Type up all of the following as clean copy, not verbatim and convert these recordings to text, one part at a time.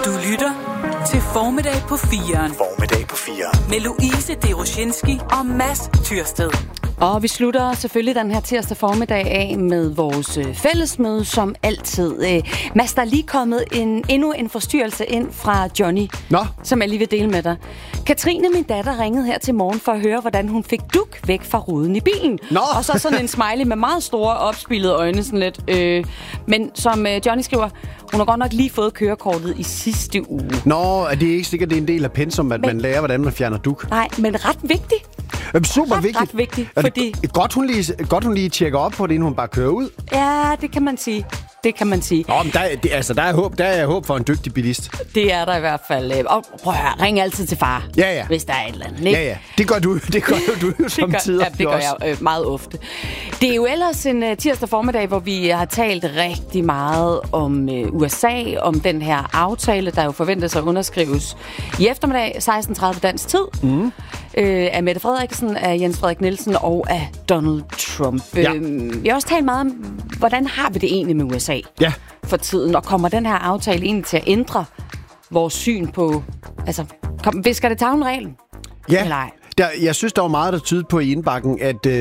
Du lytter til Formiddag på 4'eren. Formiddag på 4'eren. Med Louise Deroshinski og Mads Tyrsted. Og vi slutter selvfølgelig den her tirsdag formiddag af med vores fællesmøde, som altid. Mads, der er lige kommet endnu en forstyrrelse ind fra Johnny, som jeg lige vil dele med dig. Katrine, min datter, ringede her til morgen for at høre, hvordan hun fik duk væk fra ruden i bilen. Og så sådan en smiley med meget store opspilede øjne, sådan lidt. Men som Johnny skriver, hun har godt nok lige fået kørekortet i sidste uge. Er det ikke sikkert, det er en del af pensum, at man lærer, hvordan man fjerner duk? Nej, men ret vigtigt. Super vigtigt. Ret vigtigt, fordi... Godt, hun lige tjekker op på det, inden hun bare kører ud. Ja, det kan man sige. Men der er håb for en dygtig bilist. Det er der i hvert fald. Og prøv at høre, ring altid til far, hvis der er et eller andet. Ikke? Ja. Det gør du som tider. Ja, det gør jeg meget ofte. Det er jo ellers en tirsdag formiddag, hvor vi har talt rigtig meget om USA, om den her aftale, der jo forventes at underskrives i eftermiddag, 16:30 dansk tid, af Mette Frederiksen, af Jens Frederik Nielsen og af Donald Trump. Ja. Vi har også talt meget om, hvordan har vi det egentlig med USA for tiden, og kommer den her aftale egentlig til at ændre vores syn på, visker det tavlen-reglen? Ja, jeg synes, der var meget, der tydede på i indbakken,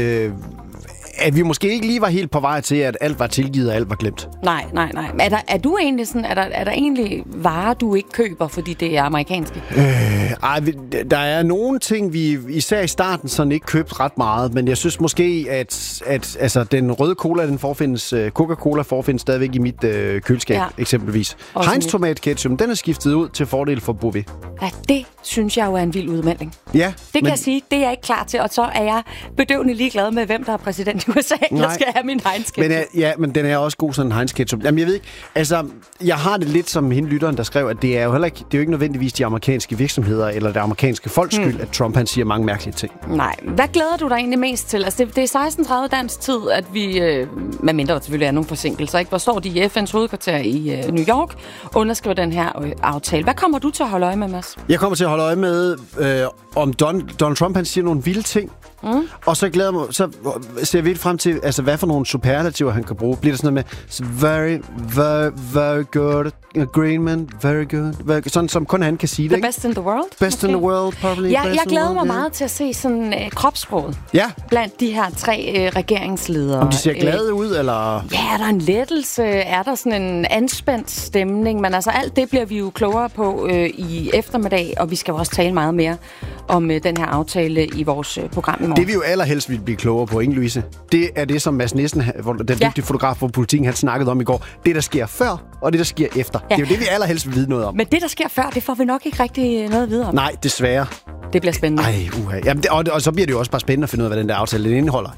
at vi måske ikke lige var helt på vej til, at alt var tilgivet og alt var glemt. Nej. Er du egentlig sådan, er der egentlig varer, du ikke køber, fordi det er amerikanske? Der er nogle ting, vi især i starten sådan ikke købte ret meget, men jeg synes måske, at den røde cola, Coca-Cola forefindes stadigvæk i mit køleskab, eksempelvis. Heinz tomatketchup, den er skiftet ud til fordel for Bouvet. Ja, det synes jeg jo er en vild udmelding. Ja. Det kan jeg sige, det er jeg ikke klar til, og så er jeg bedøvende ligeglad med, hvem der er præsident i USA, der skal have min Heinz ketchup. Men den er også god, sådan en Heinz ketchup. Jamen, jeg ved ikke, jeg har det lidt som hende lytteren, der skrev, at det er jo ikke nødvendigvis de amerikanske virksomheder eller det amerikanske folks skyld, at Trump han siger mange mærkelige ting. Nej. Hvad glæder du dig egentlig mest til? Det er 16:30 dansk tid, at vi, medmindre der selvfølgelig er nogle forsinkelser, ikke? Hvor står de i FN's hovedkvarter i New York, underskriver den her aftale. Hvad kommer du til at holde øje med, Mads? Jeg kommer til at holde øje med, om Donald Trump han siger nogle vilde ting. Og så ser jeg vildt frem til, hvad for nogle superlativer han kan bruge. Bliver det sådan noget med very, very, very good agreement, very good, sådan som kun han kan sige det, ikke? The best in the world? Best in the world, probably. Jeg glæder mig meget til at se sådan kropssproget blandt de her 3 regeringsledere. Om de ser glade ud, eller? Ja, er der en lettelse? Er der sådan en anspændt stemning? Men alt det bliver vi jo klogere på i eftermiddag, og vi skal jo også tale meget mere om den her aftale i vores program i morgen. Det vi jo allerhelst vil blive klogere på, ikke Louise? Det er det, som Mads Nielsen, den dygtige fotograf for Politikken, han snakkede om i går. Det, der sker før, og det, der sker efter. Det er jo det, vi allerhelst vil vide noget om. Men det, der sker før, det får vi nok ikke rigtig noget videre om. Nej, desværre. Det bliver spændende. Jamen, og så bliver det jo også bare spændende at finde ud af, hvad den der aftale den indeholder.